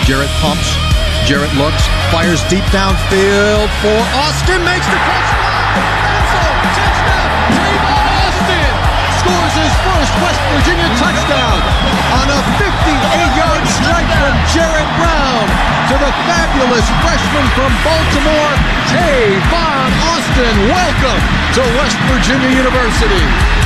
Jarrett pumps. Jarrett looks, fires deep downfield for Austin, makes the catch. Touchdown! Tavon Austin scores his first West Virginia touchdown on a 58-yard strike from Jarrett Brown to the fabulous freshman from Baltimore, Tavon Austin. Welcome to West Virginia University.